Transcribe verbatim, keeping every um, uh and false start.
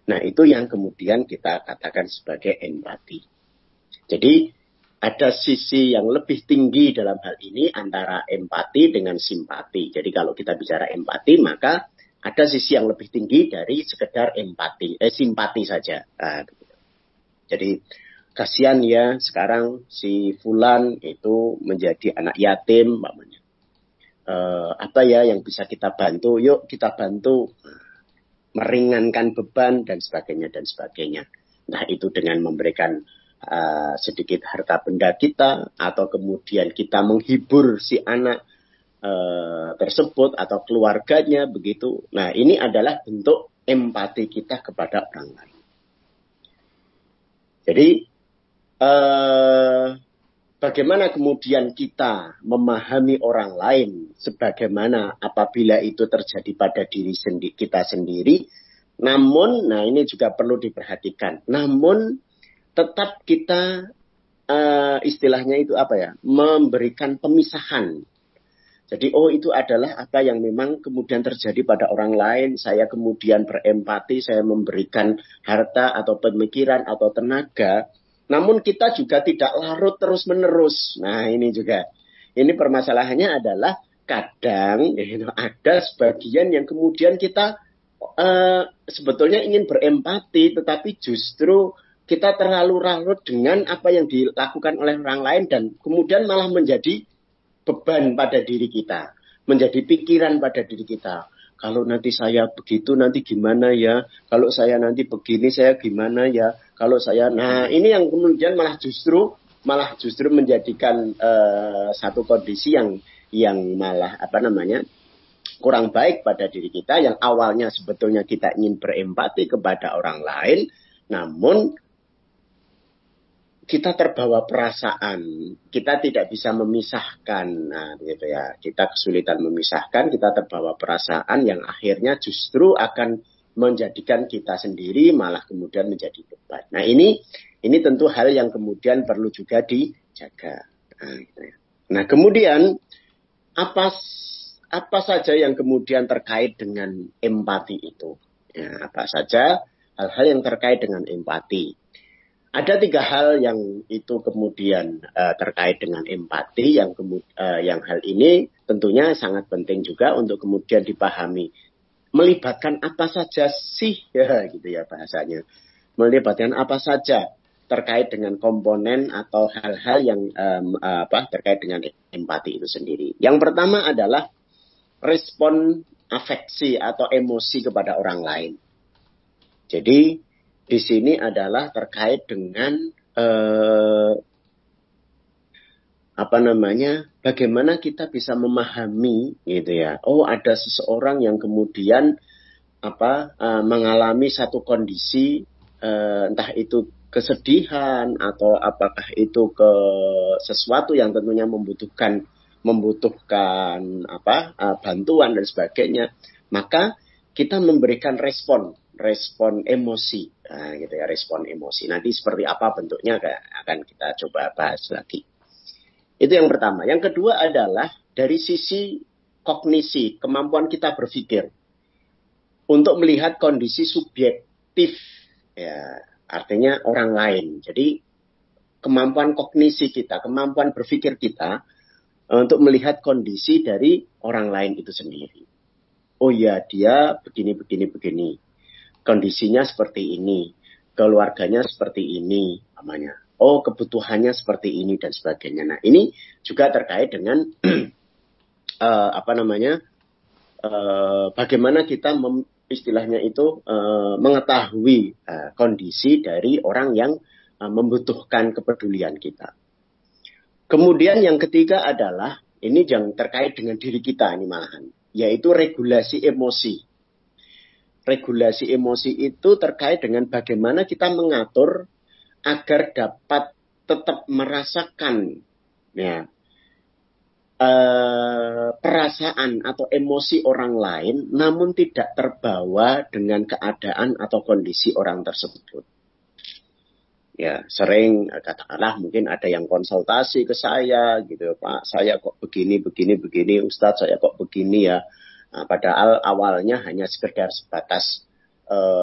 Nah, itu yang kemudian kita katakan sebagai empati. Jadi, ada sisi yang lebih tinggi dalam hal ini antara empati dengan simpati. Jadi, kalau kita bicara empati, maka ada sisi yang lebih tinggi dari sekedar empati, eh, simpati saja. Nah, jadi, kasihan ya sekarang si Fulan itu menjadi anak yatim, namanya. Eh, apa ya yang bisa kita bantu? Yuk kita bantu. Meringankan beban dan sebagainya dan sebagainya. Nah, itu dengan memberikan uh, sedikit harta benda kita atau kemudian kita menghibur si anak uh, tersebut atau keluarganya begitu. Nah, ini adalah bentuk empati kita kepada orang lain. Jadi uh, bagaimana kemudian kita memahami orang lain sebagaimana apabila itu terjadi pada diri sendi- kita sendiri. Namun, nah ini juga perlu diperhatikan. Namun, tetap kita uh, istilahnya itu apa ya? Memberikan pemisahan. Jadi, oh itu adalah apa yang memang kemudian terjadi pada orang lain. Saya kemudian berempati, saya memberikan harta atau pemikiran atau tenaga. Namun kita juga tidak larut terus-menerus. Nah ini juga. Ini permasalahannya adalah kadang you know, ada sebagian yang kemudian kita uh, sebetulnya ingin berempati. Tetapi justru kita terlalu larut dengan apa yang dilakukan oleh orang lain. Dan kemudian malah menjadi beban pada diri kita. Menjadi pikiran pada diri kita. Kalau nanti saya begitu, nanti gimana ya? Kalau saya nanti begini, saya gimana ya? Kalau saya, nah ini yang kemudian malah justru, malah justru menjadikan uh, satu kondisi yang, yang malah apa namanya kurang baik pada diri kita. Yang awalnya sebetulnya kita ingin berempati kepada orang lain, namun kita terbawa perasaan, kita tidak bisa memisahkan, nah gitu ya, kita kesulitan memisahkan, kita terbawa perasaan yang akhirnya justru akan menjadikan kita sendiri malah kemudian menjadi beban. Nah ini, ini tentu hal yang kemudian perlu juga dijaga. Nah, gitu ya. Nah kemudian apa apa saja yang kemudian terkait dengan empati itu? Ya, apa saja hal-hal yang terkait dengan empati? Ada tiga hal yang itu kemudian uh, terkait dengan empati yang kemud- uh, yang hal ini tentunya sangat penting juga untuk kemudian dipahami. Melibatkan apa saja sih ya gitu ya bahasanya. Melibatkan apa saja terkait dengan komponen atau hal-hal yang um, apa terkait dengan empati itu sendiri. Yang pertama adalah respon afeksi atau emosi kepada orang lain. Jadi di sini adalah terkait dengan eh, apa namanya, bagaimana kita bisa memahami gitu ya. Oh ada seseorang yang kemudian apa eh, mengalami satu kondisi eh, entah itu kesedihan atau apakah itu ke sesuatu yang tentunya membutuhkan membutuhkan apa eh, bantuan dan sebagainya. Maka kita memberikan respon respon emosi, nah, gitu ya, respon emosi. Nanti seperti apa bentuknya akan kita coba bahas lagi. Itu yang pertama. Yang kedua adalah dari sisi kognisi, kemampuan kita berpikir untuk melihat kondisi subjektif, ya, artinya orang lain. Jadi kemampuan kognisi kita, kemampuan berpikir kita untuk melihat kondisi dari orang lain itu sendiri. Oh ya, dia begini, begini, begini. Kondisinya seperti ini, keluarganya seperti ini, namanya. Oh, kebutuhannya seperti ini dan sebagainya. Nah, ini juga terkait dengan uh, apa namanya, uh, bagaimana kita mem, istilahnya itu uh, mengetahui uh, kondisi dari orang yang uh, membutuhkan kepedulian kita. Kemudian yang ketiga adalah ini yang terkait dengan diri kita ini malahan, yaitu regulasi emosi. Regulasi emosi itu terkait dengan bagaimana kita mengatur agar dapat tetap merasakan ya, eh, perasaan atau emosi orang lain, namun tidak terbawa dengan keadaan atau kondisi orang tersebut. Ya, sering katakanlah mungkin ada yang konsultasi ke saya gitu, Pak, saya kok begini, begini, begini, Ustadz saya kok begini ya. Nah, padahal awalnya hanya sekedar sebatas uh,